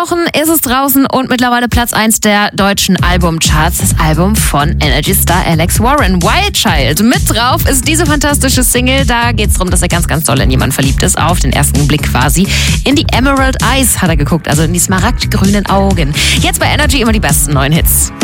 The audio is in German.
Wochen ist es draußen und mittlerweile Platz 1 der deutschen Albumcharts. Das Album von Energy Star Alex Warren, Wild Child. Mit drauf ist diese fantastische Single. Da geht es darum, dass er ganz, ganz doll in jemanden verliebt ist. Auf den ersten Blick quasi. In die Emerald Eyes hat er geguckt, also in die smaragdgrünen Augen. Jetzt bei Energy immer die besten neuen Hits.